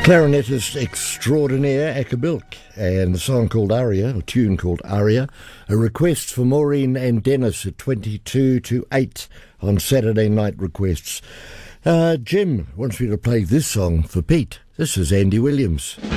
Clarinetist extraordinaire Acker Bilk, and the song called Aria, or tune called Aria, a request for Maureen and Dennis at 22 to 8 on Saturday night requests. Jim wants me to play this song for Pete. This is Andy Williams.